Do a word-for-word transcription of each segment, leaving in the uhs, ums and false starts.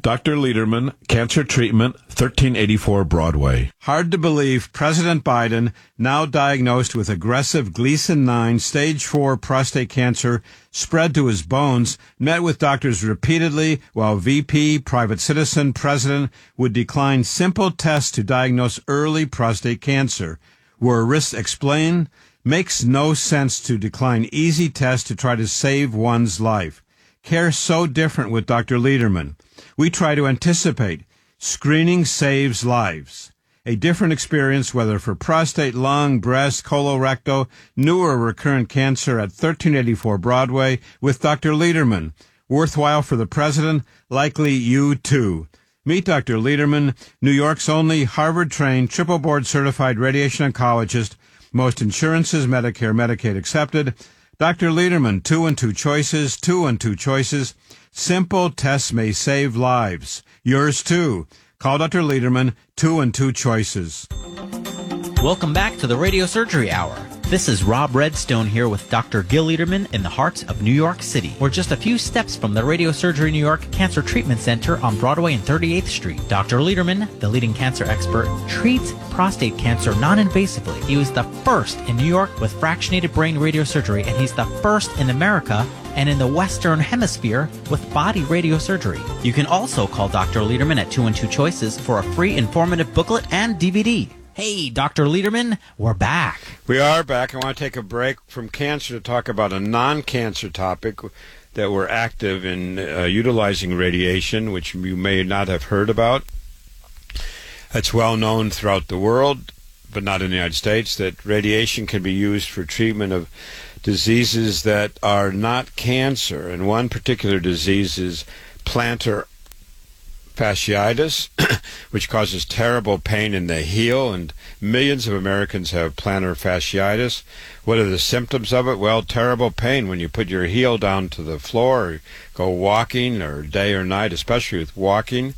Doctor Lederman, Cancer Treatment, thirteen eighty-four Broadway. Hard to believe President Biden, now diagnosed with aggressive Gleason nine stage four prostate cancer spread to his bones, met with doctors repeatedly while V P, private citizen, president would decline simple tests to diagnose early prostate cancer. Were risks explained? Makes no sense to decline easy tests to try to save one's life. Care so different with Doctor Lederman. We try to anticipate. Screening saves lives. A different experience, whether for prostate, lung, breast, colorectal, new or recurrent cancer at thirteen eighty-four Broadway with Doctor Lederman. Worthwhile for the president, likely you too. Meet Doctor Lederman, New York's only Harvard-trained, triple board-certified radiation oncologist, most insurances, Medicare, Medicaid accepted. Doctor Lederman, two and two choices, two and two choices. Simple tests may save lives. Yours too. Call Doctor Lederman, two and two choices. Welcome back to the Radio Surgery Hour. This is Rob Redstone here with Doctor Gil Lederman in the heart of New York City. We're just a few steps from the Radio Surgery New York Cancer Treatment Center on Broadway and thirty-eighth Street. Doctor Lederman, the leading cancer expert, treats prostate cancer non-invasively. He was the first in New York with fractionated brain radiosurgery, and he's the first in America and in the Western Hemisphere with body radiosurgery. You can also call Doctor Lederman at two and two choices for a free informative booklet and D V D. Hey, Doctor Lederman, we're back. We are back. I want to take a break from cancer to talk about a non-cancer topic that we're active in uh, utilizing radiation, which you may not have heard about. It's well known throughout the world, but not in the United States, that radiation can be used for treatment of diseases that are not cancer. And one particular disease is plantar fasciitis, which causes terrible pain in the heel, and millions of Americans have plantar fasciitis. What are the symptoms of it? Well, terrible pain when you put your heel down to the floor or go walking, or day or night, especially with walking.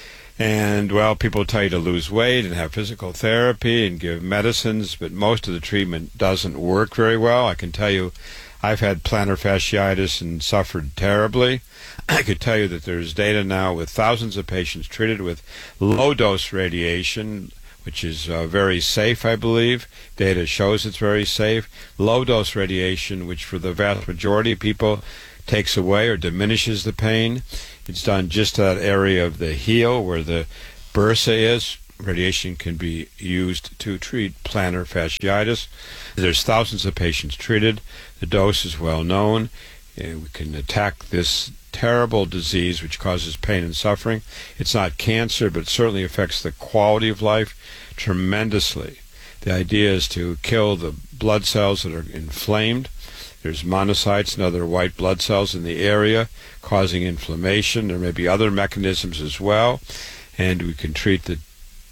And, well, people tell you to lose weight and have physical therapy and give medicines, but most of the treatment doesn't work very well. I can tell you I've had plantar fasciitis and suffered terribly. I could tell you that there's data now with thousands of patients treated with low-dose radiation, which is uh, very safe, I believe. Data shows it's very safe. Low-dose radiation, which for the vast majority of people takes away or diminishes the pain. It's done just to that area of the heel where the bursa is. Radiation can be used to treat plantar fasciitis. There's thousands of patients treated. The dose is well known. And we can attack this terrible disease which causes pain and suffering. It's not cancer, but it certainly affects the quality of life tremendously. The idea is to kill the blood cells that are inflamed. There's monocytes and other white blood cells in the area causing inflammation. There may be other mechanisms as well. And we can treat the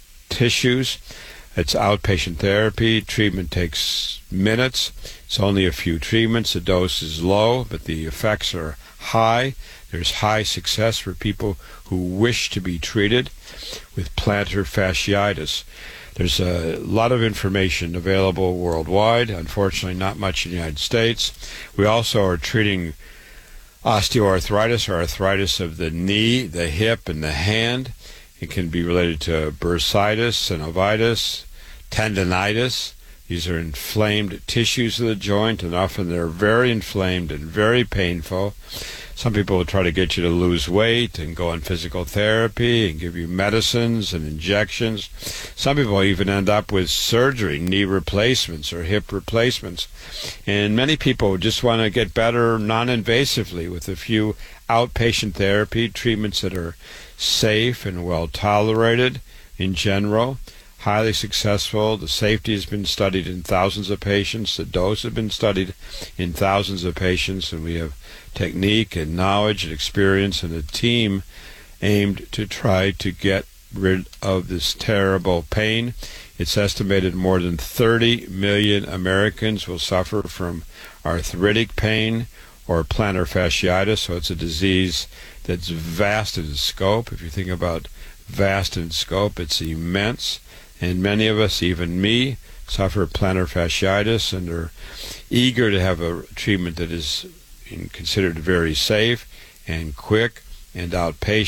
tissues. It's outpatient therapy. Treatment takes minutes. It's only a few treatments. The dose is low, but the effects are high. There's high success for people who wish to be treated with plantar fasciitis. There's a lot of information available worldwide. Unfortunately, not much in the United States. We also are treating osteoarthritis, or arthritis of the knee, the hip, and the hand. It can be related to bursitis, synovitis, tendinitis. These are inflamed tissues of the joint, and often they're very inflamed and very painful. Some people will try to get you to lose weight and go on physical therapy and give you medicines and injections. Some people even end up with surgery, knee replacements or hip replacements. And many people just want to get better non-invasively with a few outpatient therapy treatments that are safe and well tolerated in general. Highly successful. The safety has been studied in thousands of patients. The dose has been studied in thousands of patients, and we have technique and knowledge and experience and a team aimed to try to get rid of this terrible pain. It's estimated more than thirty million Americans will suffer from arthritic pain or plantar fasciitis, so it's a disease that's vast in scope. If you think about vast in scope, it's immense. And many of us, even me, suffer plantar fasciitis and are eager to have a treatment that is considered very safe and quick and outpatient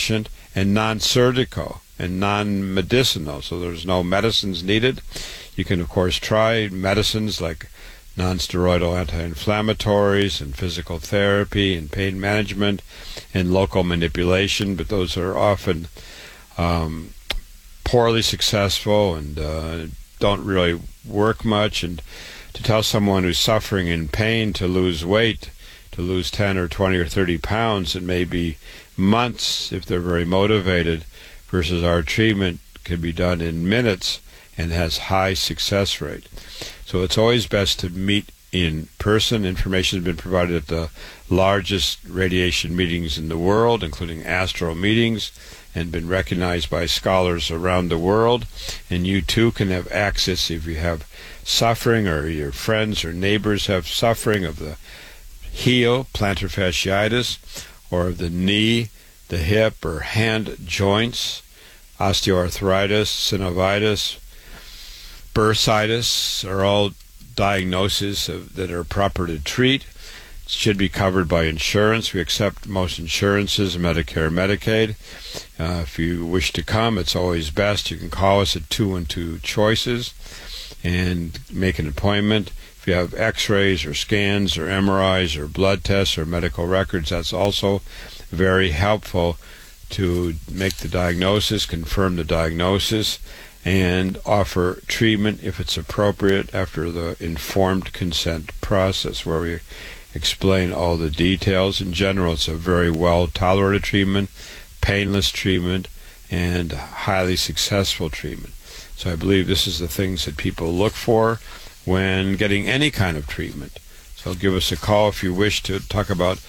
and non-surgical and non-medicinal, so there's no medicines needed. You can, of course, try medicines like non-steroidal anti-inflammatories and physical therapy and pain management and local manipulation, but those are often um, poorly successful and uh, don't really work much. And to tell someone who's suffering in pain to lose weight, to lose ten or twenty or thirty pounds, it may be months if they're very motivated, versus our treatment can be done in minutes and has high success rate. So it's always best to meet in person. Information has been provided at the largest radiation meetings in the world, including Astro meetings, and been recognized by scholars around the world. And you too can have access if you have suffering, or your friends or neighbors have suffering of the heel, plantar fasciitis, or of the knee, the hip, or hand joints, osteoarthritis, synovitis, bursitis are all diagnoses of, that are proper to treat. It should be covered by insurance. We accept most insurances, Medicare, Medicaid. Uh, if you wish to come, it's always best. You can call us at two one two choices and make an appointment. If you have x-rays or scans or M R Is or blood tests or medical records, that's also very helpful to make the diagnosis, confirm the diagnosis, and offer treatment if it's appropriate after the informed consent process, where we explain all the details. In general, it's a very well-tolerated treatment, painless treatment, and highly successful treatment. So I believe this is the things that people look for when getting any kind of treatment. So give us a call if you wish to talk about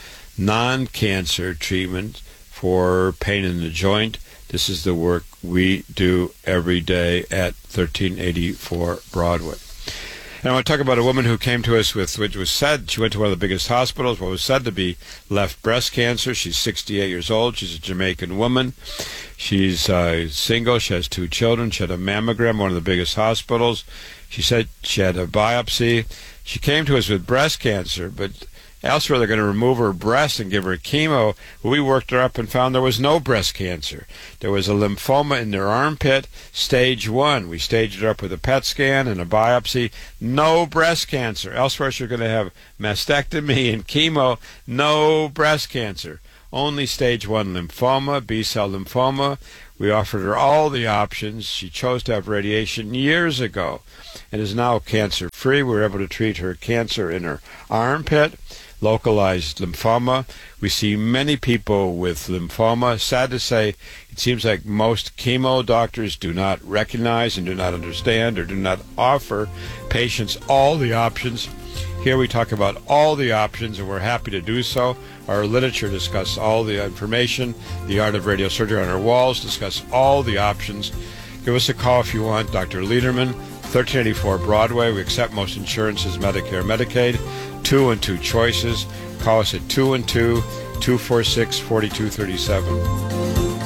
non-cancer treatment for pain in the joint. This is the work we do every day at thirteen eighty-four Broadway. And I want to talk about a woman who came to us with, which was said, she went to one of the biggest hospitals, what was said to be left breast cancer. She's sixty-eight years old. She's a Jamaican woman. She's uh, single. She has two children. She had a mammogram, one of the biggest hospitals. She said she had a biopsy. She came to us with breast cancer, but elsewhere they're going to remove her breast and give her chemo. We worked her up and found there was no breast cancer. There was a lymphoma in their armpit, stage one. We staged her up with a P E T scan and a biopsy. No breast cancer. Elsewhere she's going to have mastectomy and chemo. No breast cancer. Only stage one lymphoma, B-cell lymphoma. We offered her all the options. She chose to have radiation years ago and is now cancer-free. We were able to treat her cancer in her armpit, localized lymphoma. We see many people with lymphoma. Sad to say, it seems like most chemo doctors do not recognize and do not understand or do not offer patients all the options. Here we talk about all the options, and we're happy to do so. Our literature discusses all the information. The Art of Radiosurgery on our walls discuss all the options. Give us a call if you want. Doctor Lederman, thirteen eighty-four Broadway. We accept most insurances, Medicare, Medicaid. Two one two choices. Call us at two one two, two four six, four two three seven.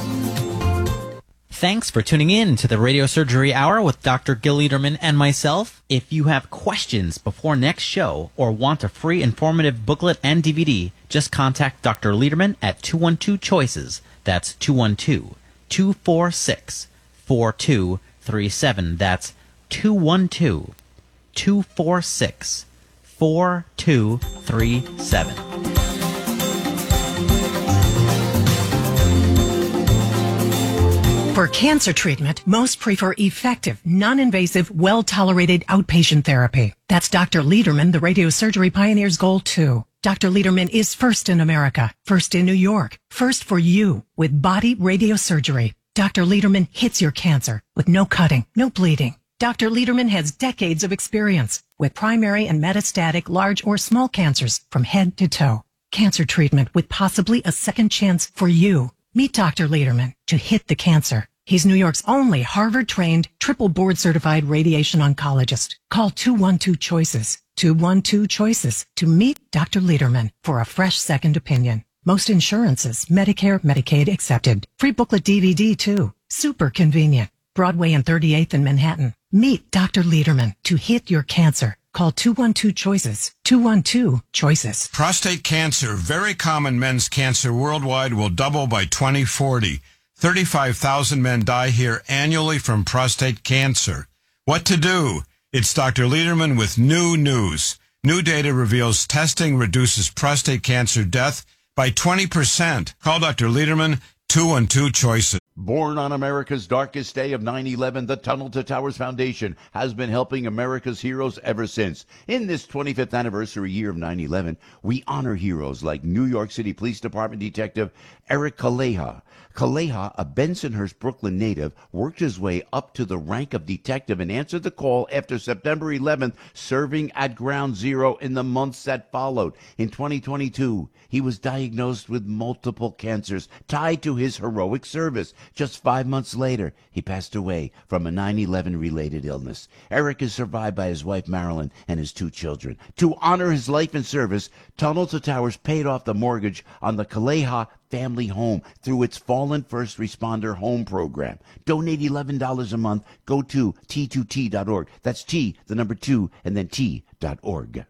Thanks for tuning in to the Radiosurgery Hour with Doctor Gil Lederman and myself. If you have questions before next show or want a free informative booklet and D V D, just contact Doctor Lederman at two one two choices. That's two one two, two four six, four two three seven. That's two one two, two four six, four two three seven. For cancer treatment, most prefer effective, non-invasive, well-tolerated outpatient therapy. That's Doctor Lederman, the radiosurgery pioneer's goal, too. Doctor Lederman is first in America, first in New York, first for you with body radiosurgery. Doctor Lederman hits your cancer with no cutting, no bleeding. Doctor Lederman has decades of experience with primary and metastatic large or small cancers from head to toe. Cancer treatment with possibly a second chance for you. Meet Doctor Lederman to hit the cancer. He's New York's only Harvard-trained, triple board-certified radiation oncologist. Call two one two choices, two one two choices to meet Doctor Lederman for a fresh second opinion. Most insurances, Medicare, Medicaid accepted. Free booklet D V D too. Super convenient. Broadway and thirty-eighth in Manhattan. Meet Doctor Lederman to hit your cancer. Call two one two choices, two one two choices. Prostate cancer, very common men's cancer worldwide, will double by twenty forty. thirty-five thousand men die here annually from prostate cancer. What to do? It's Doctor Lederman with new news. New data reveals testing reduces prostate cancer death by twenty percent. Call Doctor Lederman, two one two choices. Born on America's darkest day of nine eleven, the Tunnel to Towers Foundation has been helping America's heroes ever since. In this twenty-fifth anniversary year of nine eleven, we honor heroes like New York City Police Department Detective Eric Kaleha. Kaleha, a Bensonhurst, Brooklyn native, worked his way up to the rank of detective and answered the call after September eleventh, serving at Ground Zero in the months that followed. In twenty twenty-two, he was diagnosed with multiple cancers tied to his heroic service. Just five months later, he passed away from a nine eleven related illness. Eric is survived by his wife Marilyn and his two children. To honor his life and service, Tunnel to Towers paid off the mortgage on the Kaleha family home through its Fallen First Responder Home Program. Donate eleven dollars a month. Go to T two T dot org. That's T, the number two, and then T dot org.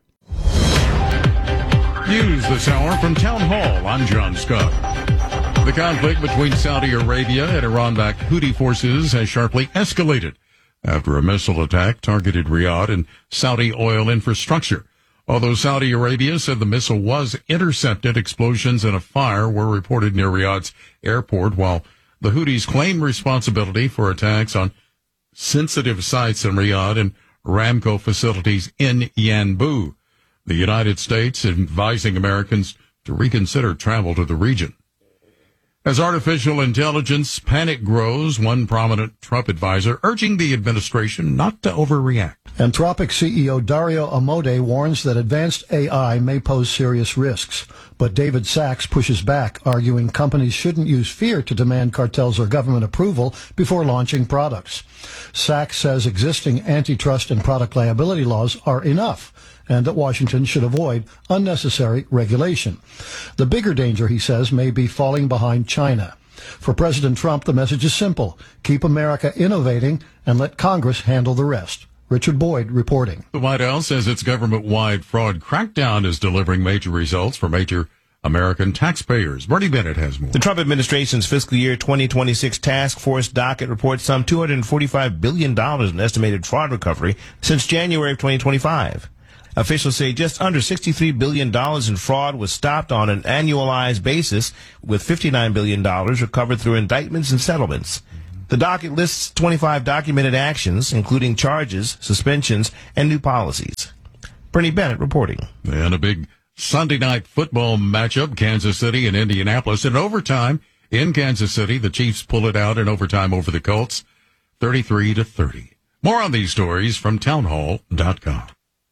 News this hour from Town Hall. I'm John Scott. The conflict between Saudi Arabia and Iran-backed Houthi forces has sharply escalated after a missile attack targeted Riyadh and Saudi oil infrastructure. Although Saudi Arabia said the missile was intercepted, explosions and a fire were reported near Riyadh's airport, while the Houthis claim responsibility for attacks on sensitive sites in Riyadh and Aramco facilities in Yanbu. The United States advising Americans to reconsider travel to the region. As artificial intelligence panic grows, one prominent Trump advisor urging the administration not to overreact. Anthropic C E O Dario Amodei warns that advanced A I may pose serious risks. But David Sachs pushes back, arguing companies shouldn't use fear to demand cartels or government approval before launching products. Sachs says existing antitrust and product liability laws are enough, and that Washington should avoid unnecessary regulation. The bigger danger, he says, may be falling behind China. For President Trump, the message is simple. Keep America innovating and let Congress handle the rest. Richard Boyd reporting. The White House says its government-wide fraud crackdown is delivering major results for major American taxpayers. Bernie Bennett has more. The Trump administration's fiscal year twenty twenty-six task force docket reports some two hundred forty-five billion dollars in estimated fraud recovery since January of twenty twenty-five. Officials say just under sixty-three billion dollars in fraud was stopped on an annualized basis, with fifty-nine billion dollars recovered through indictments and settlements. The docket lists twenty-five documented actions, including charges, suspensions, and new policies. Bernie Bennett reporting. And a big Sunday night football matchup, Kansas City and Indianapolis. In overtime, in Kansas City, the Chiefs pull it out in overtime over the Colts, thirty-three to thirty. More on these stories from townhall dot com.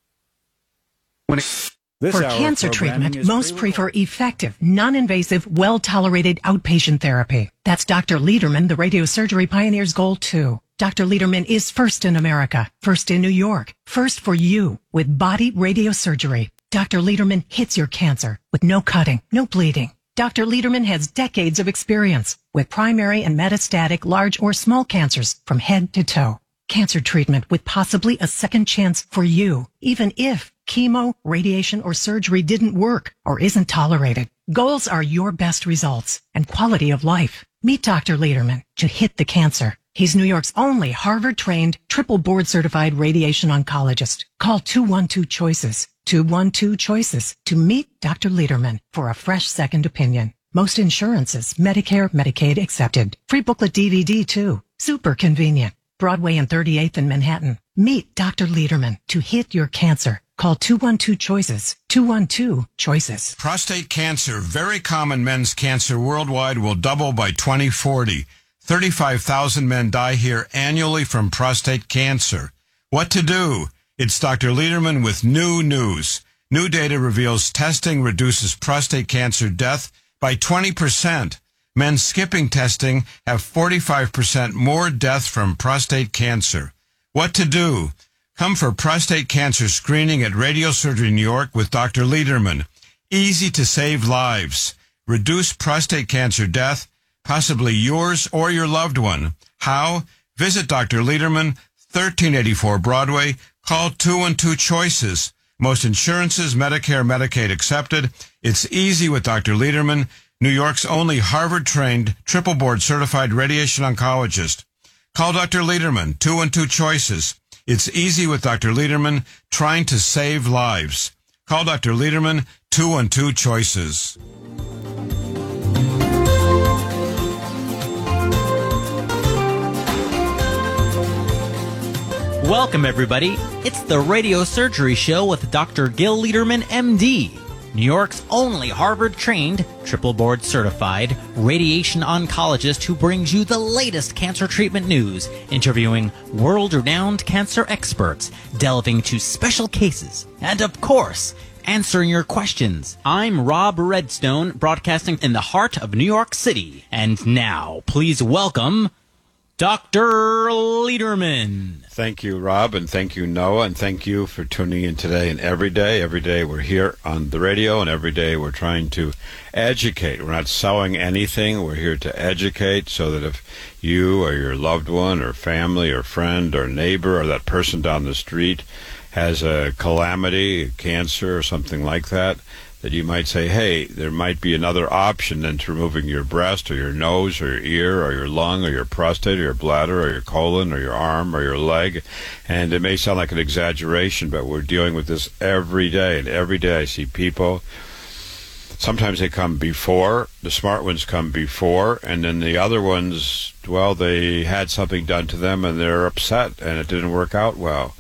For cancer treatment, most prefer effective, non-invasive, well-tolerated outpatient therapy. That's Doctor Lederman, the radiosurgery pioneer's goal, too. Doctor Lederman is first in America, first in New York, first for you with body radiosurgery. Doctor Lederman hits your cancer with no cutting, no bleeding. Doctor Lederman has decades of experience with primary and metastatic large or small cancers from head to toe. Cancer treatment with possibly a second chance for you, even if chemo, radiation, or surgery didn't work or isn't tolerated. Goals are your best results and quality of life. Meet Doctor Lederman to hit the cancer. He's New York's only Harvard-trained, triple board-certified radiation oncologist. Call two one two choices, two one two choices to meet Doctor Lederman for a fresh second opinion. Most insurances, Medicare, Medicaid accepted. Free booklet D V D too. Super convenient. Broadway and thirty-eighth in Manhattan. Meet Doctor Lederman to hit your cancer. Call two one two choices, two one two choices. Prostate cancer, very common men's cancer worldwide, will double by twenty forty. thirty-five thousand men die here annually from prostate cancer. What to do? It's Doctor Lederman with new news. New data reveals testing reduces prostate cancer death by twenty percent. Men skipping testing have forty-five percent more death from prostate cancer. What to do? Come for prostate cancer screening at Radiosurgery New York with Doctor Lederman. Easy to save lives. Reduce prostate cancer death, possibly yours or your loved one. How? Visit Doctor Lederman, thirteen eighty-four Broadway. Call two one two choices. Most insurances, Medicare, Medicaid accepted. It's easy with Doctor Lederman. New York's only Harvard-trained, triple-board certified radiation oncologist. Call Doctor Lederman, two one two choices. It's easy with Doctor Lederman, trying to save lives. Call Doctor Lederman, two one two choices. Welcome, everybody. It's the Radio Surgery Show with Doctor Gil Lederman, M D, New York's only Harvard-trained, triple-board certified radiation oncologist who brings you the latest cancer treatment news, interviewing world-renowned cancer experts, delving into special cases, and, of course, answering your questions. I'm Rob Redstone, broadcasting in the heart of New York City. And now, please welcome Doctor Lederman. Thank you, Rob, and thank you, Noah, and thank you for tuning in today and every day. Every day we're here on the radio, and every day we're trying to educate. We're not selling anything. We're here to educate so that if you or your loved one or family or friend or neighbor or that person down the street has a calamity, cancer or something like that, that you might say, hey, there might be another option than to removing your breast or your nose or your ear or your lung or your prostate or your bladder or your colon or your arm or your leg. And it may sound like an exaggeration, but we're dealing with this every day. And every day I see people, sometimes they come before, the smart ones come before, and then the other ones, well, they had something done to them and they're upset and it didn't work out well.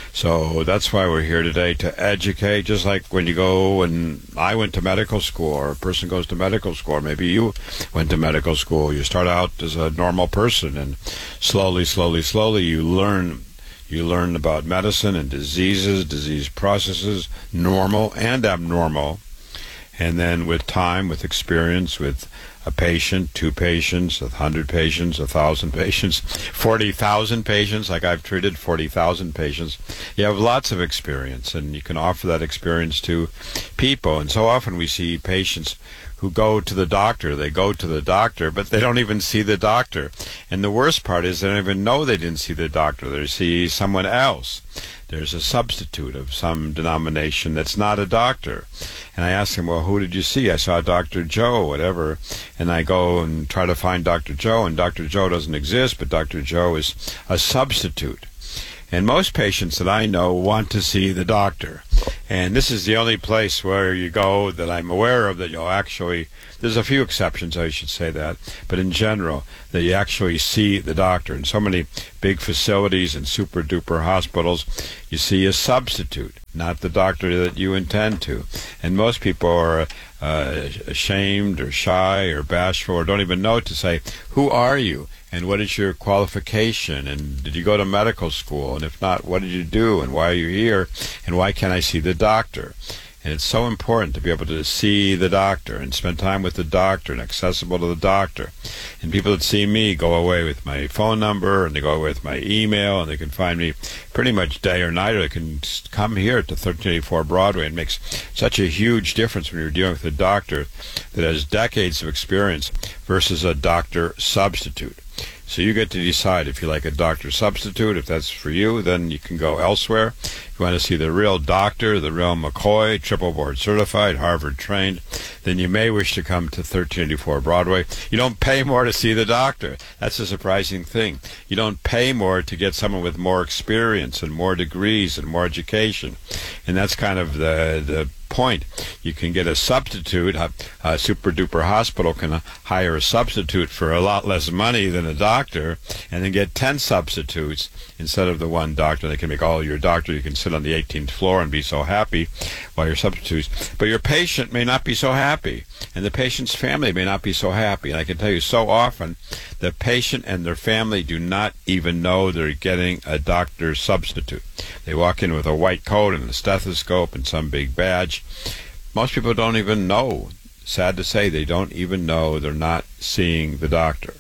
So that's why we're here today, to educate, just like when you go, and I went to medical school, or a person goes to medical school, or maybe you went to medical school. You start out as a normal person, and slowly, slowly, slowly you learn. You learn about medicine and diseases, disease processes, normal and abnormal. And then with time, with experience, with a patient, two patients, a hundred patients, a thousand patients, forty thousand patients, like I've treated forty thousand patients, you have lots of experience, and you can offer that experience to people. And so often we see patients who go to the doctor. They go to the doctor, but they don't even see the doctor. And the worst part is they don't even know they didn't see the doctor. They see someone else. There's a substitute of some denomination that's not a doctor. And I ask him, well, who did you see? I saw Doctor Joe, whatever. And I go and try to find Doctor Joe, and Doctor Joe doesn't exist, but Doctor Joe is a substitute. And most patients that I know want to see the doctor. And this is the only place where you go that I'm aware of that you'll actually, there's a few exceptions, I should say that, but in general, that you actually see the doctor. In so many big facilities and super-duper hospitals, you see a substitute, not the doctor that you intend to. And most people are uh, ashamed or shy or bashful or don't even know to say, who are you? And what is your qualification? And did you go to medical school? And if not, what did you do? And why are you here? And why can't I see the doctor? And it's so important to be able to see the doctor and spend time with the doctor and accessible to the doctor. And people that see me go away with my phone number, and they go away with my email, and they can find me pretty much day or night, or they can come here to thirteen eighty-four Broadway. It makes such a huge difference when you're dealing with a doctor that has decades of experience versus a doctor substitute. So you get to decide if you like a doctor substitute. If that's for you, then you can go elsewhere. If you want to see the real doctor, the real McCoy, triple board certified, Harvard trained, then you may wish to come to thirteen eighty-four Broadway. You don't pay more to see the doctor. That's a surprising thing. You don't pay more to get someone with more experience and more degrees and more education. And that's kind of the the point. You can get a substitute. A, a super-duper hospital can hire a substitute for a lot less money than a doctor, and then get ten substitutes instead of the one doctor. They can make all your doctor. You can sit on the eighteenth floor and be so happy while you're substitutes. But your patient may not be so happy, and the patient's family may not be so happy. And I can tell you, so often the patient and their family do not even know they're getting a doctor substitute. They walk in with a white coat and a stethoscope and some big badge. Most people don't even know. Sad to say, they don't even know they're not seeing the doctor.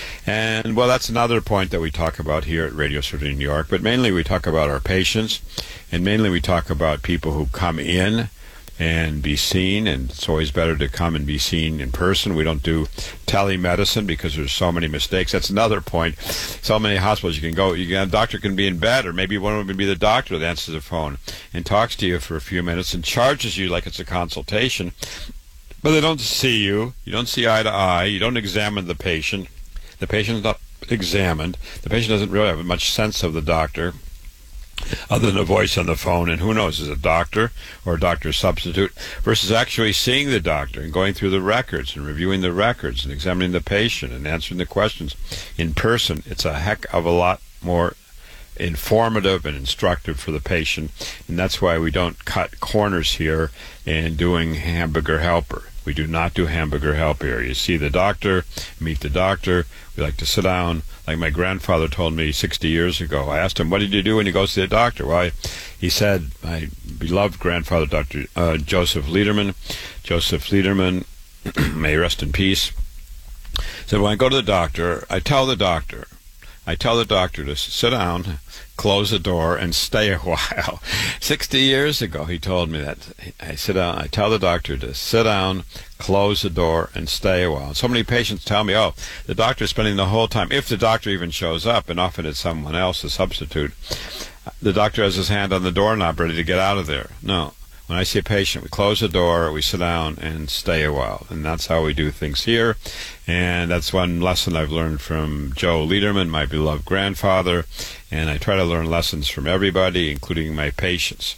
And, well, that's another point that we talk about here at Radio Surgery New York, but mainly we talk about our patients, and mainly we talk about people who come in and be seen, and it's always better to come and be seen in person. We don't do telemedicine because there's so many mistakes. That's another point. So many hospitals you can go, you can, a doctor can be in bed, or maybe one of them can be the doctor that answers the phone and talks to you for a few minutes and charges you like it's a consultation. But they don't see you. You don't see eye to eye. You don't examine the patient. The patient is not examined. The patient doesn't really have much sense of the doctor, other than a voice on the phone, and who knows, is it a doctor or a doctor's substitute, versus actually seeing the doctor and going through the records and reviewing the records and examining the patient and answering the questions in person. It's a heck of a lot more informative and instructive for the patient, and that's why we don't cut corners here in doing hamburger helper. We do not do hamburger help here. You see the doctor, meet the doctor. We like to sit down. Like my grandfather told me sixty years ago. I asked him, what did you do when you go to the doctor? Well, I, he said, my beloved grandfather, Doctor Uh, Joseph Lederman, Joseph Lederman, may rest in peace, said, when I go to the doctor, I tell the doctor, I tell the doctor to sit down, close the door, and stay a while. Sixty years ago, he told me that. I sit down. I tell the doctor to sit down, close the door, and stay a while. So many patients tell me, oh, the doctor's spending the whole time, if the doctor even shows up, and often it's someone else, a substitute, the doctor has his hand on the doorknob ready to get out of there. No. When I see a patient, we close the door, we sit down, and stay a while. And that's how we do things here. And that's one lesson I've learned from Joe Lederman, my beloved grandfather. And I try to learn lessons from everybody, including my patients.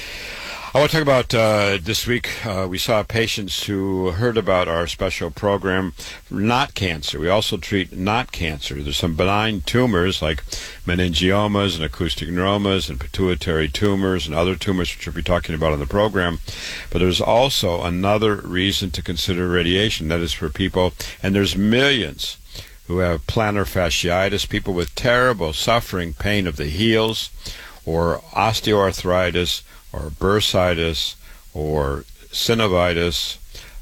I want to talk about uh, this week. Uh, we saw patients who heard about our special program for not cancer. We also treat not cancer. There's some benign tumors like meningiomas and acoustic neuromas and pituitary tumors and other tumors which we'll be talking about on the program. But there's also another reason to consider radiation. That is for people, and there's millions who have plantar fasciitis, people with terrible suffering, pain of the heels, or osteoarthritis, or bursitis, or synovitis,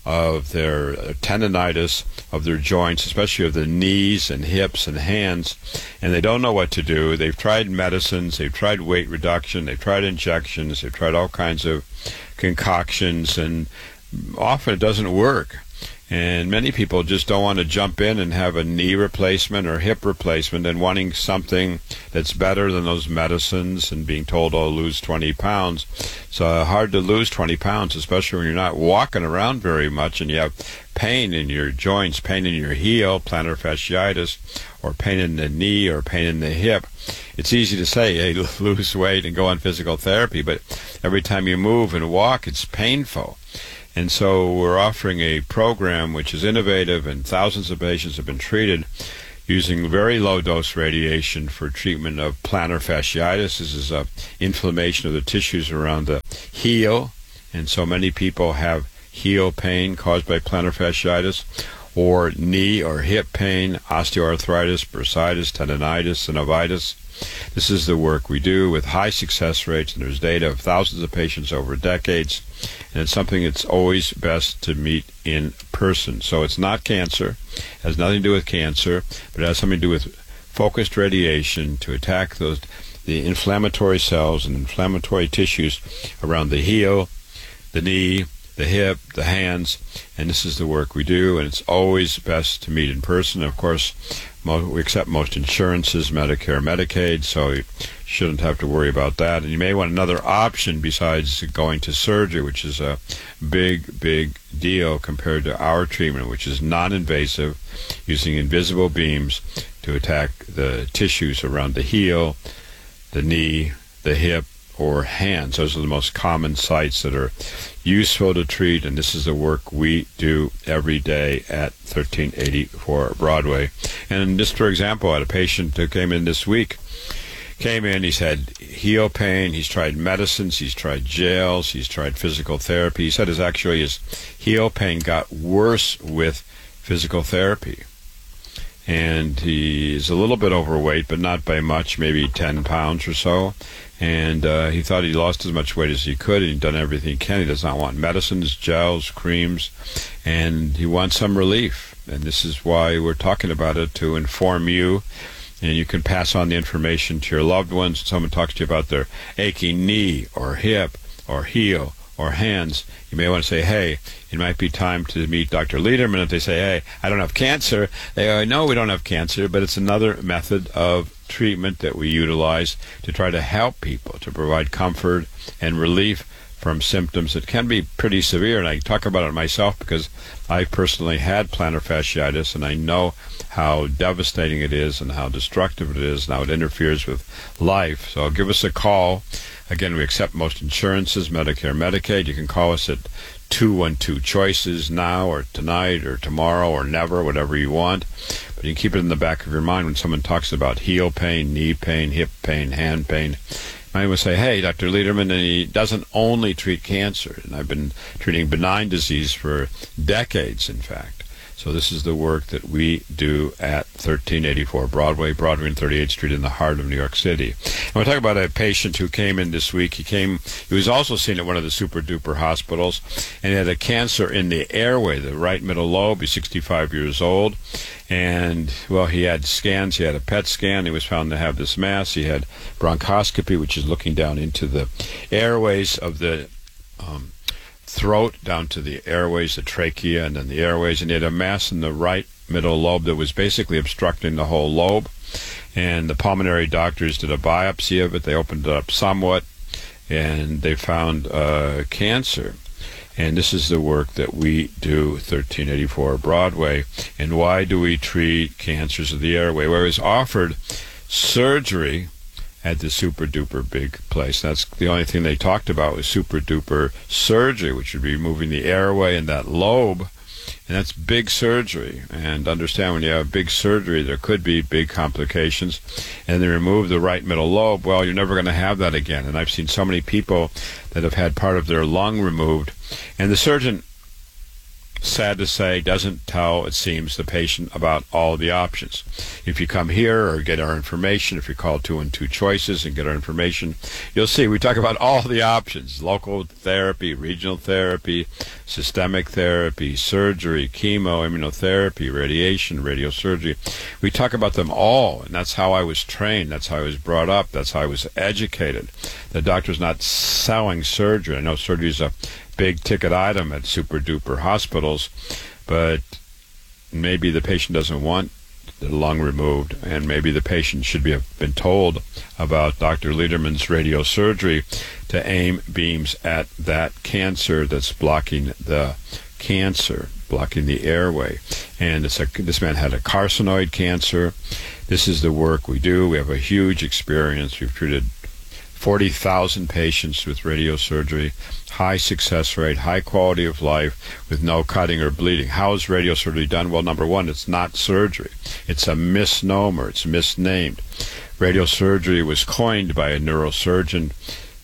of their tendonitis of their joints, especially of the knees and hips and hands, and they don't know what to do. They've tried medicines, they've tried weight reduction, they've tried injections, they've tried all kinds of concoctions, and often it doesn't work. And many people just don't want to jump in and have a knee replacement or hip replacement and wanting something that's better than those medicines and being told, oh, lose twenty pounds. It's uh, hard to lose twenty pounds, especially when you're not walking around very much and you have pain in your joints, pain in your heel, plantar fasciitis, or pain in the knee or pain in the hip. It's easy to say, hey, lose weight and go on physical therapy, but every time you move and walk, it's painful. And so we're offering a program which is innovative, and thousands of patients have been treated using very low-dose radiation for treatment of plantar fasciitis. This is a inflammation of the tissues around the heel, and so many people have heel pain caused by plantar fasciitis, or knee or hip pain, osteoarthritis, bursitis, tendonitis, synovitis. This is the work we do with high success rates, and there's data of thousands of patients over decades, and it's something that's always best to meet in person. So it's not cancer, it has nothing to do with cancer, but it has something to do with focused radiation to attack those the inflammatory cells and inflammatory tissues around the heel, the knee, the hip, the hands, and this is the work we do, and it's always best to meet in person. Of course, mo- we accept most insurances, Medicare, Medicaid, so you shouldn't have to worry about that. And you may want another option besides going to surgery, which is a big, big deal compared to our treatment, which is non-invasive, using invisible beams to attack the tissues around the heel, the knee, the hip, or hands. Those are the most common sites that are useful to treat, and this is the work we do every day at thirteen eighty-four Broadway. And just for example, I had a patient who came in this week, came in, he's had heel pain, he's tried medicines, he's tried gels, he's tried physical therapy. He said his actually his heel pain got worse with physical therapy. And he is a little bit overweight, but not by much, maybe ten pounds or so. And uh, he thought he lost as much weight as he could, and he'd done everything he can. He does not want medicines, gels, creams, and he wants some relief. And this is why we're talking about it, to inform you. And you can pass on the information to your loved ones. Someone talks to you about their aching knee or hip or heel or hands. You may want to say, hey, it might be time to meet Doctor Lederman. If they say, hey, I don't have cancer, they go, no, we don't have cancer, but it's another method of treatment that we utilize to try to help people, to provide comfort and relief from symptoms that can be pretty severe. And I talk about it myself because I personally had plantar fasciitis, and I know how devastating it is and how destructive it is and how it interferes with life. So give us a call. Again, we accept most insurances, Medicare, Medicaid. You can call us at two one two choices now or tonight or tomorrow or never, whatever you want. But you can keep it in the back of your mind when someone talks about heel pain, knee pain, hip pain, hand pain. I would say, hey, Doctor Lederman, and he doesn't only treat cancer. And I've been treating benign disease for decades, in fact. So this is the work that we do at thirteen eighty-four Broadway, Broadway and thirty-eighth Street in the heart of New York City. And we'll talk about a patient who came in this week. He came, he was also seen at one of the super-duper hospitals, and he had a cancer in the airway, the right middle lobe. He's sixty-five years old. And, well, he had scans. He had a P E T scan. He was found to have this mass. He had bronchoscopy, which is looking down into the airways of the um, throat, down to the airways, the trachea, and then the airways. And he had a mass in the right middle lobe that was basically obstructing the whole lobe. And the pulmonary doctors did a biopsy of it. They opened it up somewhat, and they found uh, cancer. And this is the work that we do, thirteen eighty-four Broadway. And why do we treat cancers of the airway? Well, it was offered surgery at the super-duper big place. That's the only thing they talked about was super-duper surgery, which would be removing the airway and that lobe. And that's big surgery. And understand, when you have big surgery, there could be big complications. And they remove the right middle lobe. Well, you're never going to have that again. And I've seen so many people that have had part of their lung removed. And the surgeon, sad to say, doesn't tell, it seems, the patient about all the options. If you come here or get our information, if you call two and two choices and get our information, you'll see we talk about all the options: local therapy, regional therapy, systemic therapy, surgery, chemo, immunotherapy, radiation, radiosurgery. We talk about them all, and that's how I was trained. That's how I was brought up. That's how I was educated. The doctor's not selling surgery. I know surgery is a big ticket item at super duper hospitals, but maybe the patient doesn't want the lung removed, and maybe the patient should be have been told about Doctor Lederman's radiosurgery to aim beams at that cancer that's blocking the cancer, blocking the airway. And it's a, this man had a carcinoid cancer. This is the work we do. We have a huge experience. We've treated forty thousand patients with radiosurgery, high success rate, high quality of life with no cutting or bleeding. How is radiosurgery done? Well, number one, it's not surgery. It's a misnomer. It's misnamed. Radiosurgery was coined by a neurosurgeon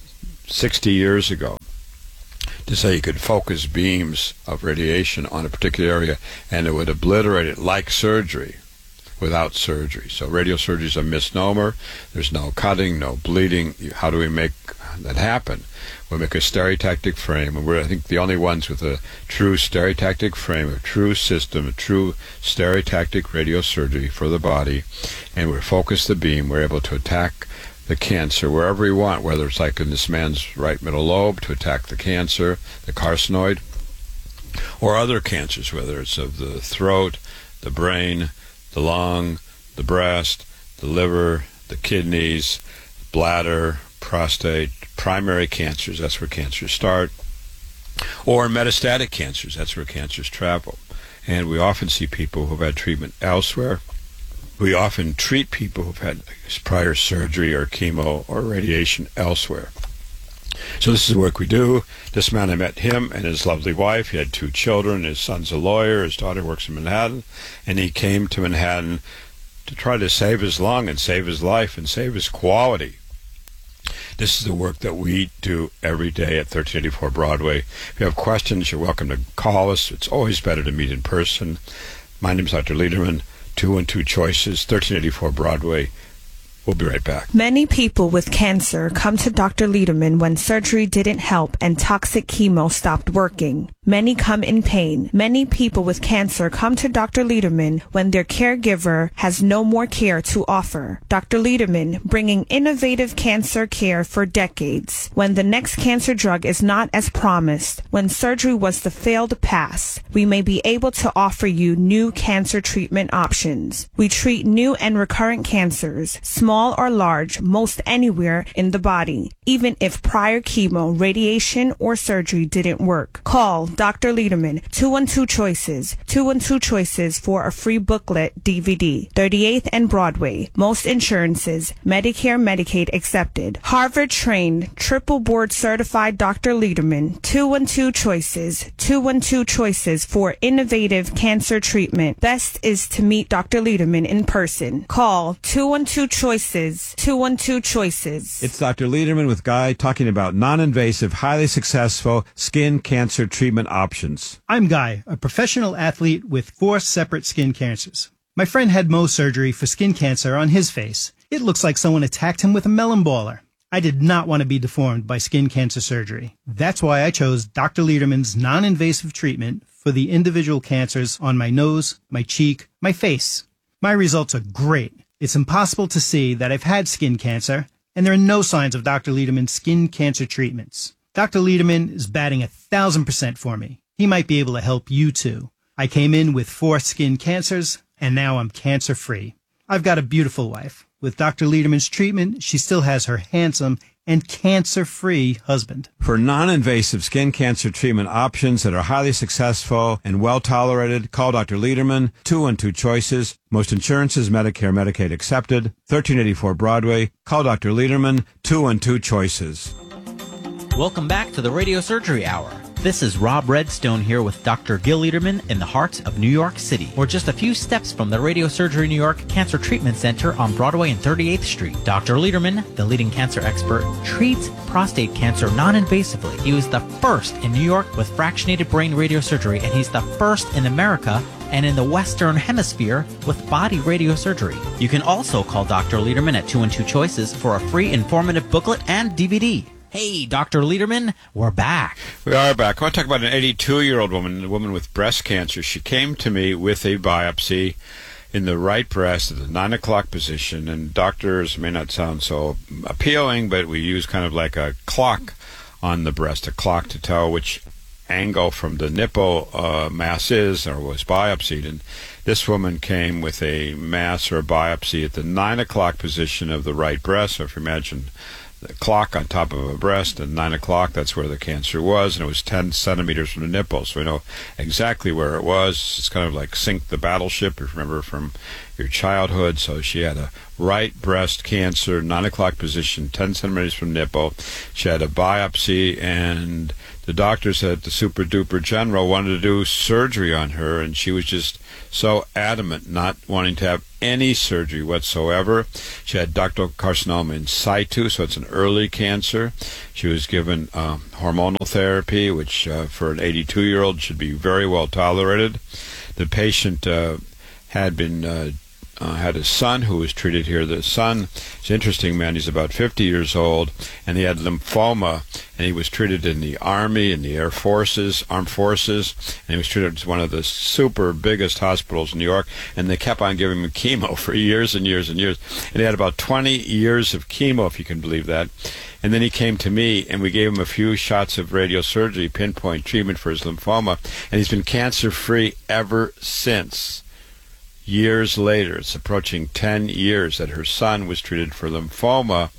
sixty years ago to say you could focus beams of radiation on a particular area and it would obliterate it like surgery, without surgery. So radiosurgery is a misnomer. There's no cutting, no bleeding. How do we make that happen? We make a stereotactic frame, and we're, I think, the only ones with a true stereotactic frame, a true system, a true stereotactic radiosurgery for the body, and we focus the beam. We're able to attack the cancer wherever we want, whether it's like in this man's right middle lobe to attack the cancer, the carcinoid, or other cancers, whether it's of the throat, the brain, the lung, the breast, the liver, the kidneys, bladder, prostate, primary cancers, that's where cancers start, or metastatic cancers, that's where cancers travel. And we often see people who've had treatment elsewhere. We often treat people who've had prior surgery or chemo or radiation elsewhere. So this is the work we do. This man, I met him and his lovely wife. He had two children. His son's a lawyer. His daughter works in Manhattan. And he came to Manhattan to try to save his lung and save his life and save his quality. This is the work that we do every day at thirteen eighty-four Broadway. If you have questions, you're welcome to call us. It's always better to meet in person. My name is Doctor Lederman. Two and two choices, thirteen eighty-four Broadway. We'll be right back. Many people with cancer come to Doctor Lederman when surgery didn't help and toxic chemo stopped working. Many come in pain. Many people with cancer come to Doctor Lederman when their caregiver has no more care to offer. Doctor Lederman, bringing innovative cancer care for decades. When the next cancer drug is not as promised, when surgery was the failed pass, we may be able to offer you new cancer treatment options. We treat new and recurrent cancers, small or large, most anywhere in the body, even if prior chemo, radiation, or surgery didn't work. Call Doctor Lederman, two one two Choices, two one two Choices for a free booklet D V D. thirty-eighth and Broadway. Most insurances, Medicare, Medicaid accepted. Harvard-trained, triple board certified Doctor Lederman, two one two Choices, two one two Choices for innovative cancer treatment. Best is to meet Doctor Lederman in person. Call two one two Choices, two one two Choices. It's Doctor Lederman with Guy talking about non-invasive, highly successful skin cancer treatment options. I'm Guy, a professional athlete with four separate skin cancers. My friend had Mohs surgery for skin cancer on his face. It looks like someone attacked him with a melon baller. I did not want to be deformed by skin cancer surgery. That's why I chose Doctor Lederman's non-invasive treatment for the individual cancers on my nose, my cheek, my face. My results are great. It's impossible to see that I've had skin cancer, and there are no signs of Doctor Lederman's skin cancer treatments. Doctor Lederman is batting a thousand percent for me. He might be able to help you too. I came in with four skin cancers, and now I'm cancer-free. I've got a beautiful wife. With Doctor Lederman's treatment, she still has her handsome and cancer-free husband. For non-invasive skin cancer treatment options that are highly successful and well-tolerated, call Doctor Lederman, two one two Choices. Most insurances, Medicare, Medicaid accepted. thirteen eighty-four Broadway. Call Doctor Lederman, two one two Choices. Welcome back to the Radio Surgery Hour. This is Rob Redstone here with Doctor Gil Lederman in the heart of New York City. We're just a few steps from the Radio Surgery New York Cancer Treatment Center on Broadway and thirty-eighth Street. Doctor Lederman, the leading cancer expert, treats prostate cancer non-invasively. He was the first in New York with fractionated brain radiosurgery, and he's the first in America and in the Western Hemisphere with body radiosurgery. You can also call Doctor Lederman at two one two Choices for a free informative booklet and D V D. Hey, Doctor Lederman, we're back. We are back. I want to talk about an eighty-two-year-old woman, a woman with breast cancer. She came to me with a biopsy in the right breast at the nine o'clock position, and doctors may not sound so appealing, but we use kind of like a clock on the breast, a clock to tell which angle from the nipple uh, mass is or was biopsied. And this woman came with a mass or a biopsy at the nine o'clock position of the right breast. So if you imagine the clock on top of a breast and nine o'clock, that's where the cancer was, and it was ten centimeters from the nipple, so we know exactly where it was. It's kind of like Sink the Battleship, if you remember from your childhood. So she had a right breast cancer, nine o'clock position, ten centimeters from nipple. She had a biopsy, and the doctor said the super duper general wanted to do surgery on her, and she was just so adamant not wanting to have any surgery whatsoever. She had ductal carcinoma in situ, so it's an early cancer. She was given uh, hormonal therapy, which uh, for an eighty-two-year-old should be very well tolerated. The patient uh, had been uh, uh, had a son who was treated here. The son is an interesting man. He's about fifty years old, and he had lymphoma, and he was treated in the Army and the Air Forces, Armed Forces, and he was treated at one of the super biggest hospitals in New York, and they kept on giving him chemo for years and years and years, and he had about twenty years of chemo, if you can believe that. And then he came to me, and we gave him a few shots of radiosurgery, pinpoint treatment for his lymphoma, and he's been cancer-free ever since. Years later, it's approaching ten years that her son was treated for lymphoma,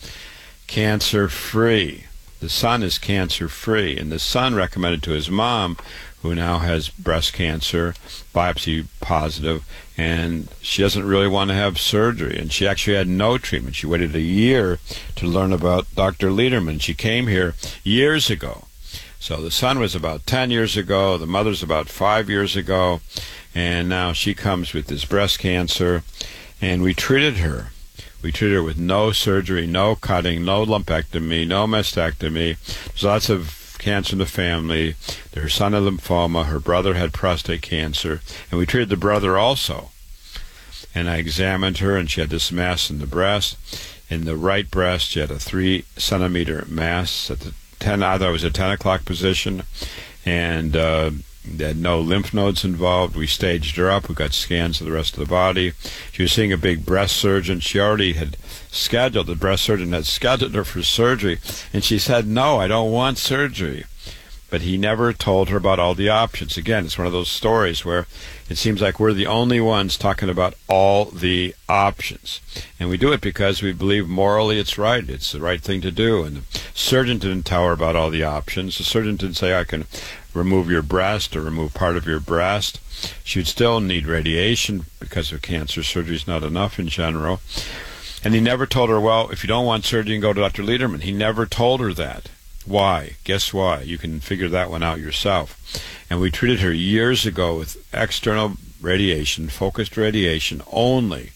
cancer-free. The son is cancer-free, and the son recommended to his mom, who now has breast cancer, biopsy positive, and she doesn't really want to have surgery, and she actually had no treatment. She waited a year to learn about Doctor Lederman. She came here years ago. So the son was about ten years ago, the mother's about five years ago, and now she comes with this breast cancer, and we treated her. We treated her with no surgery, no cutting, no lumpectomy, no mastectomy. There's lots of cancer in the family. Her son had lymphoma. Her brother had prostate cancer. And we treated the brother also. And I examined her, and she had this mass in the breast. In the right breast, she had a three centimeter mass at the ten, I thought it was a ten o'clock position. and uh, had no lymph nodes involved. We staged her up. We got scans of the rest of the body. She was seeing a big breast surgeon. She already had scheduled, the breast surgeon had scheduled her for surgery, and she said, no, I don't want surgery. But he never told her about all the options. Again, it's one of those stories where it seems like we're the only ones talking about all the options. And we do it because we believe morally it's right. It's the right thing to do. And the surgeon didn't tell her about all the options. The surgeon didn't say, I can remove your breast or remove part of your breast. She would still need radiation because of cancer. Surgery is not enough in general. And he never told her, well, if you don't want surgery, you can go to Doctor Lederman. He never told her that. Why? Guess why? You can figure that one out yourself. And we treated her years ago with external radiation, focused radiation only.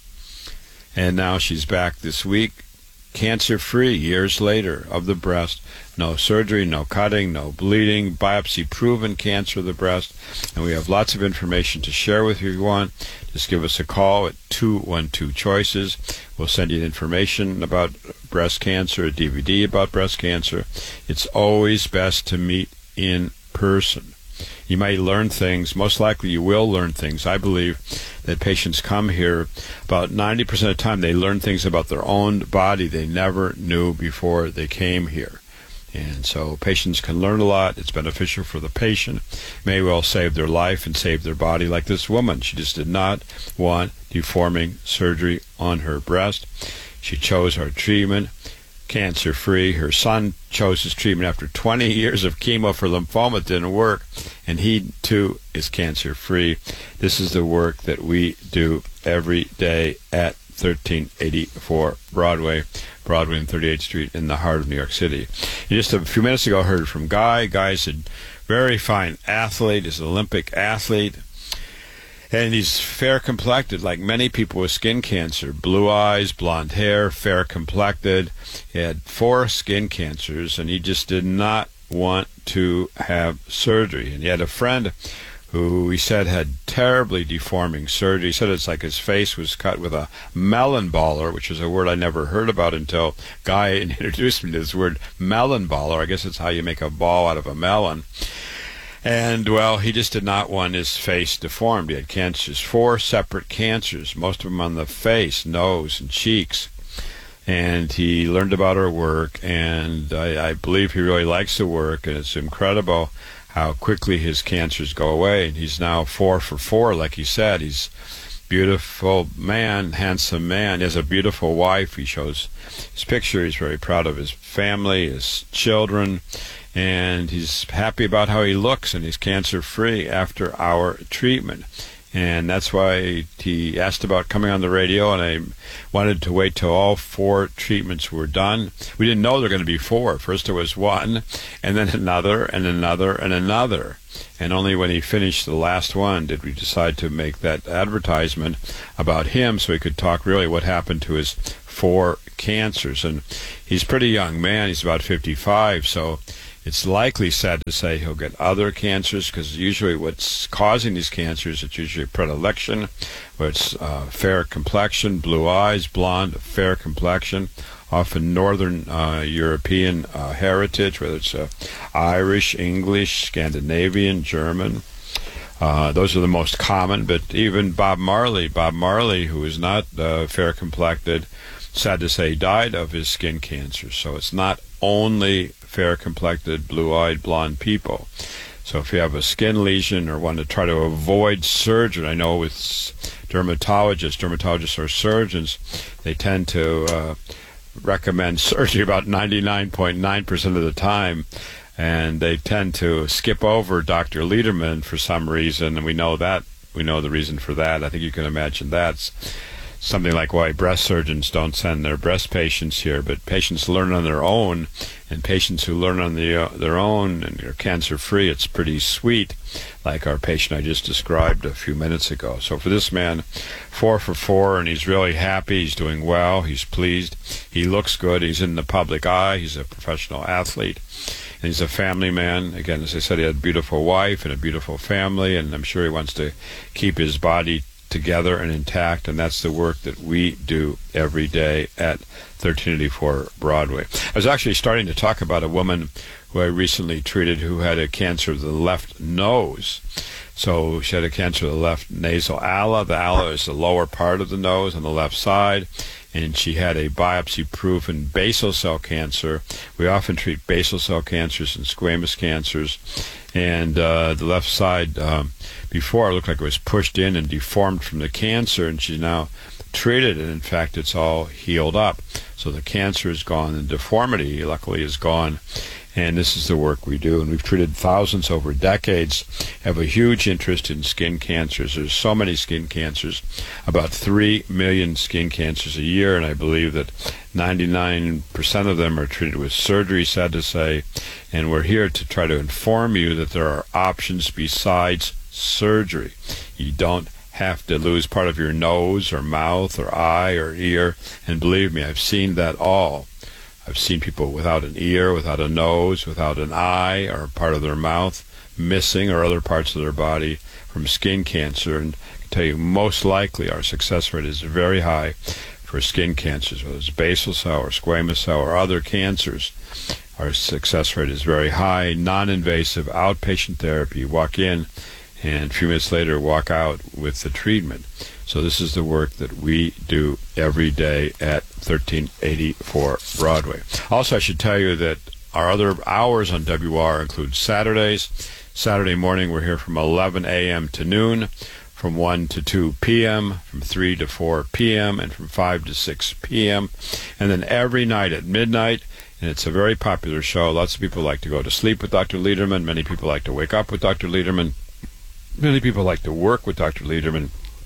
And now she's back this week, cancer-free years later of the breast. No surgery, no cutting, no bleeding, biopsy-proven cancer of the breast. And we have lots of information to share with you if you want. Just give us a call at two one two choices. We'll send you information about breast cancer, a D V D about breast cancer. It's always best to meet in person. You might learn things. Most likely you will learn things. I believe that patients come here, about ninety percent of the time they learn things about their own body they never knew before they came here. And so patients can learn a lot. It's beneficial for the patient. May well save their life and save their body, like this woman. She just did not want deforming surgery on her breast. She chose our treatment, cancer-free. Her son chose his treatment after twenty years of chemo for lymphoma. It didn't work, and he, too, is cancer-free. This is the work that we do every day at thirteen eighty-four Broadway, Broadway and thirty-eighth Street in the heart of New York City. And just a few minutes ago, I heard from Guy. Guy's a very fine athlete. He's an Olympic athlete. And he's fair-complected, like many people with skin cancer. Blue eyes, blonde hair, fair-complected. He had four skin cancers, and he just did not want to have surgery. And he had a friend who he said had terribly deforming surgery. He said it's like his face was cut with a melon baller, which is a word I never heard about until Guy introduced me to this word melon baller. I guess it's how you make a ball out of a melon. And, well, he just did not want his face deformed. He had cancers, four separate cancers, most of them on the face, nose, and cheeks. And he learned about our work, and I, I believe he really likes the work, and it's incredible how quickly his cancers go away. And he's now four for four, like he said. He's a beautiful man, handsome man. He has a beautiful wife. He shows his picture. He's very proud of his family, his children, and he's happy about how he looks, and he's cancer-free after our treatment. And that's why he asked about coming on the radio, and I wanted to wait till all four treatments were done. We didn't know there were going to be four. First there was one, and then another, and another, and another. And only when he finished the last one did we decide to make that advertisement about him so he could talk really what happened to his four cancers. And he's a pretty young man. He's about fifty-five, so it's likely, sad to say, he'll get other cancers, because usually what's causing these cancers, it's usually predilection, where it's uh, fair complexion, blue eyes, blonde, fair complexion, often Northern uh, European uh, heritage, whether it's uh, Irish, English, Scandinavian, German. Uh, those are the most common, but even Bob Marley, Bob Marley, who is not uh, fair-complected, sad to say, died of his skin cancer. So it's not only fair-complected, blue-eyed, blonde people. So if you have a skin lesion or want to try to avoid surgery, I know with dermatologists, dermatologists are surgeons, they tend to uh, recommend surgery about ninety-nine point nine percent of the time, and they tend to skip over Doctor Lederman for some reason, and we know that. We know the reason for that. I think you can imagine that's something like why breast surgeons don't send their breast patients here, but patients learn on their own, and patients who learn on the, uh, their own and are cancer-free, it's pretty sweet, like our patient I just described a few minutes ago. So for this man, four for four, and he's really happy, he's doing well, he's pleased, he looks good, he's in the public eye, he's a professional athlete, and he's a family man. Again, as I said, he had a beautiful wife and a beautiful family, and I'm sure he wants to keep his body together and intact, and that's the work that we do every day at thirteen eighty-four Broadway. I was actually starting to talk about a woman who I recently treated who had a cancer of the left nose. So she had a cancer of the left nasal ala. The ala is the lower part of the nose on the left side, and she had a biopsy-proven basal cell cancer. We often treat basal cell cancers and squamous cancers, and uh, the left side um, before it looked like it was pushed in and deformed from the cancer, and she's now treated, and in fact it's all healed up. So the cancer is gone, and deformity luckily is gone. And this is the work we do, and we've treated thousands over decades, have a huge interest in skin cancers. There's so many skin cancers, about three million skin cancers a year, and I believe that ninety-nine percent of them are treated with surgery, sad to say, and we're here to try to inform you that there are options besides surgery. You don't have to lose part of your nose or mouth or eye or ear, and believe me, I've seen that all. I've seen people without an ear, without a nose, without an eye or part of their mouth missing, or other parts of their body from skin cancer. And I can tell you, most likely our success rate is very high for skin cancers, whether it's basal cell or squamous cell or other cancers. Our success rate is very high. Non-invasive outpatient therapy. You walk in and a few minutes later walk out with the treatment. So this is the work that we do every day at thirteen eighty-four Broadway. Also, I should tell you that our other hours on W R include Saturdays. Saturday morning, we're here from eleven a.m. to noon, from one to two p.m., from three to four p.m., and from five to six p.m. And then every night at midnight, and it's a very popular show. Lots of people like to go to sleep with Doctor Lederman. Many people like to wake up with Doctor Lederman. Many people like to work with Doctor Lederman.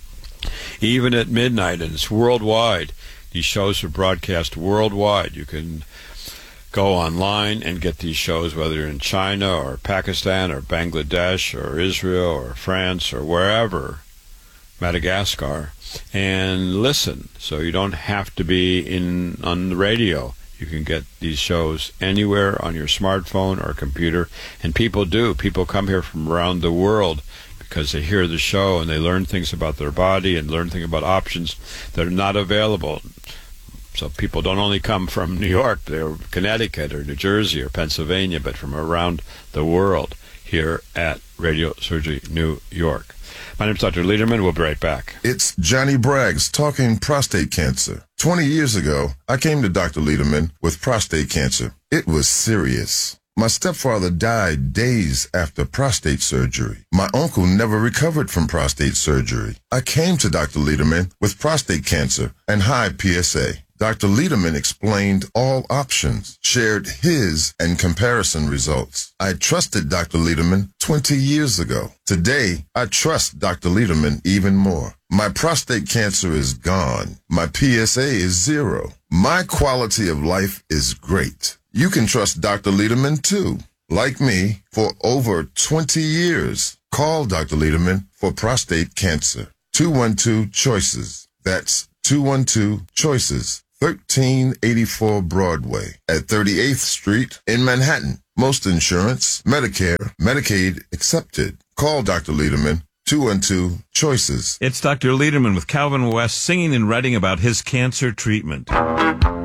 Even at midnight, and it's worldwide. These shows are broadcast worldwide. You can go online and get these shows, whether you're in China or Pakistan or Bangladesh or Israel or France or wherever, Madagascar, and listen. So you don't have to be in on the radio. You can get these shows anywhere on your smartphone or computer, and people do. People come here from around the world because they hear the show and they learn things about their body and learn things about options that are not available. So people don't only come from New York, they're Connecticut or New Jersey or Pennsylvania, but from around the world here at Radio Surgery New York. My name is Doctor Lederman. We'll be right back. It's Johnny Braggs talking prostate cancer. Twenty years ago, I came to Doctor Lederman with prostate cancer. It was serious. My stepfather died days after prostate surgery. My uncle never recovered from prostate surgery. I came to Doctor Lederman with prostate cancer and high P S A. Doctor Lederman explained all options, shared his and comparison results. I trusted Doctor Lederman twenty years ago. Today, I trust Doctor Lederman even more. My prostate cancer is gone. My P S A is zero. My quality of life is great. You can trust Doctor Lederman too. Like me, for over twenty years. Call Doctor Lederman for prostate cancer. two one two choices. That's two one two choices. thirteen eighty-four Broadway at thirty-eighth Street in Manhattan. Most insurance, Medicare, Medicaid accepted. Call Doctor Lederman, two one two choices. It's Doctor Lederman with Calvin West singing and writing about his cancer treatment.